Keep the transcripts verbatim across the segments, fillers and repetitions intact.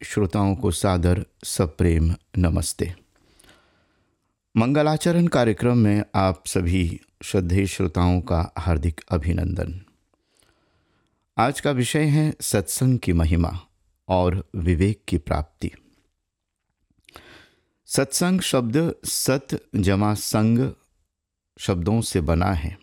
श्रोताओं को सादर सप्रेम नमस्ते। मंगलाचरण कार्यक्रम में आप सभी श्रद्धेय श्रोताओं का हार्दिक अभिनंदन। आज का विषय है सत्संग की महिमा और विवेक की प्राप्ति। सत्संग शब्द सत जमा संग शब्दों से बना है।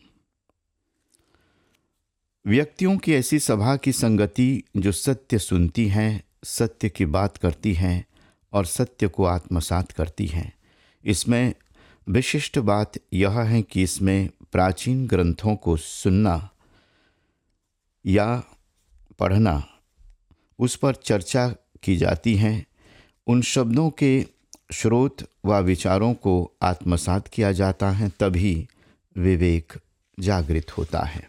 व्यक्तियों की ऐसी सभा की संगति जो सत्य सुनती हैं, सत्य की बात करती हैं और सत्य को आत्मसात करती हैं। इसमें विशिष्ट बात यह है कि इसमें प्राचीन ग्रंथों को सुनना या पढ़ना, उस पर चर्चा की जाती है। उन शब्दों के स्रोत व विचारों को आत्मसात किया जाता है, तभी विवेक जागृत होता है।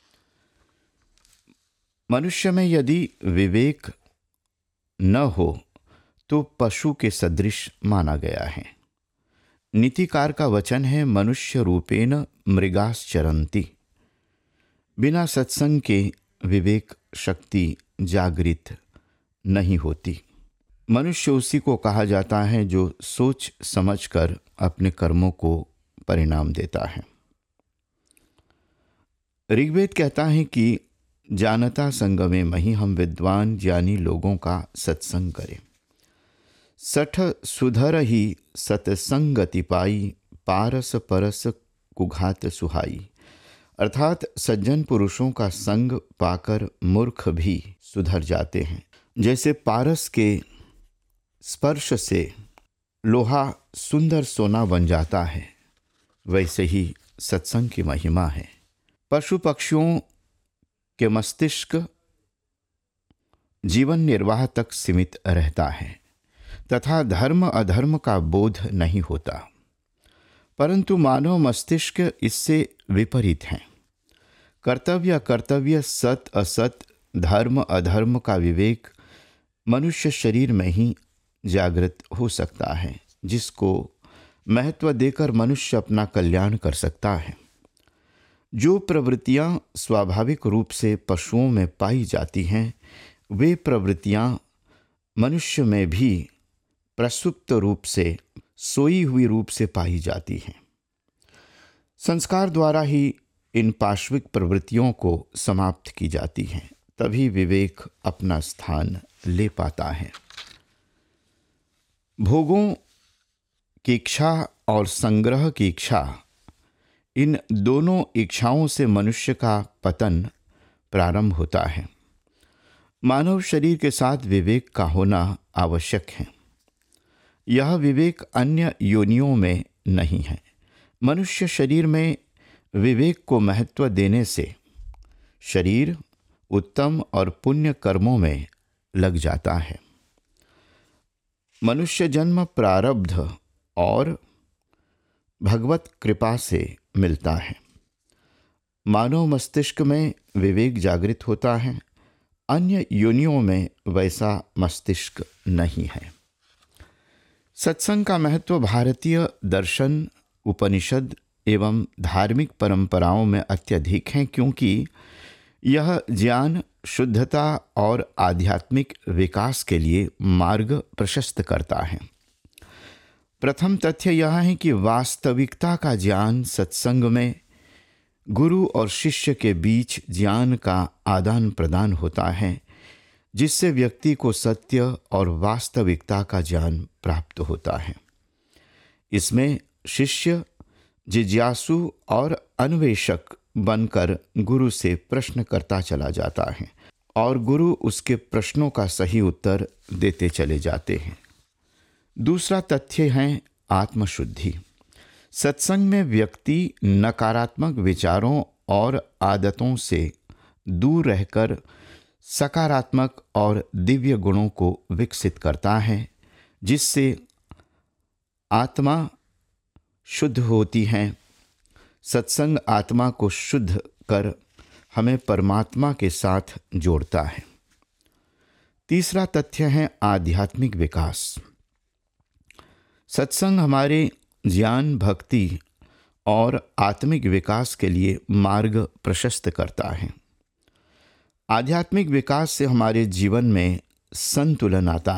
मनुष्य में यदि विवेक न हो तो पशु के सदृश माना गया है। नीतिकार का वचन है, मनुष्य रूपेण मृगाश्चरन्ति। बिना सत्संग के विवेक शक्ति जागृत नहीं होती। मनुष्य उसी को कहा जाता है जो सोच समझकर अपने कर्मों को परिणाम देता है। ऋग्वेद कहता है कि जानता संगमे मही, हम विद्वान ज्ञानी लोगों का सत्संग करें। सठ सुधर ही सत्संगति पाई, पारस परस कुघात सुहाई। अर्थात सज्जन पुरुषों का संग पाकर मूर्ख भी सुधर जाते हैं। जैसे पारस के स्पर्श से लोहा सुंदर सोना बन जाता है, वैसे ही सत्संग की महिमा है। पशु पक्षियों के मस्तिष्क जीवन निर्वाह तक सीमित रहता है तथा धर्म अधर्म का बोध नहीं होता, परंतु मानव मस्तिष्क इससे विपरीत है। कर्तव्य अकर्तव्य, सत असत, धर्म अधर्म का विवेक मनुष्य शरीर में ही जागृत हो सकता है, जिसको महत्व देकर मनुष्य अपना कल्याण कर सकता है। जो प्रवृत्तियां स्वाभाविक रूप से पशुओं में पाई जाती हैं, वे प्रवृत्तियां मनुष्य में भी प्रसुप्त रूप से, सोई हुई रूप से पाई जाती हैं। संस्कार द्वारा ही इन पाश्विक प्रवृत्तियों को समाप्त की जाती हैं, तभी विवेक अपना स्थान ले पाता है। भोगों की इच्छा और संग्रह की इच्छा, इन दोनों इच्छाओं से मनुष्य का पतन प्रारंभ होता है। मानव शरीर के साथ विवेक का होना आवश्यक है। यह विवेक अन्य योनियों में नहीं है। मनुष्य शरीर में विवेक को महत्व देने से शरीर उत्तम और पुण्य कर्मों में लग जाता है। मनुष्य जन्म प्रारब्ध और भगवत कृपा से मिलता है। मानव मस्तिष्क में विवेक जागृत होता है, अन्य योनियों में वैसा मस्तिष्क नहीं है। सत्संग का महत्व भारतीय दर्शन, उपनिषद एवं धार्मिक परंपराओं में अत्यधिक है, क्योंकि यह ज्ञान, शुद्धता और आध्यात्मिक विकास के लिए मार्ग प्रशस्त करता है। प्रथम तथ्य यह है कि वास्तविकता का ज्ञान सत्संग में गुरु और शिष्य के बीच ज्ञान का आदान प्रदान होता है, जिससे व्यक्ति को सत्य और वास्तविकता का ज्ञान प्राप्त होता है। इसमें शिष्य जिज्ञासु और अन्वेषक बनकर गुरु से प्रश्न करता चला जाता है और गुरु उसके प्रश्नों का सही उत्तर देते चले जाते हैं। दूसरा तथ्य है आत्मशुद्धि। सत्संग में व्यक्ति नकारात्मक विचारों और आदतों से दूर रहकर सकारात्मक और दिव्य गुणों को विकसित करता है, जिससे आत्मा शुद्ध होती है। सत्संग आत्मा को शुद्ध कर हमें परमात्मा के साथ जोड़ता है। तीसरा तथ्य है आध्यात्मिक विकास। सत्संग हमारे ज्ञान, भक्ति और आत्मिक विकास के लिए मार्ग प्रशस्त करता है। आध्यात्मिक विकास से हमारे जीवन में संतुलन आता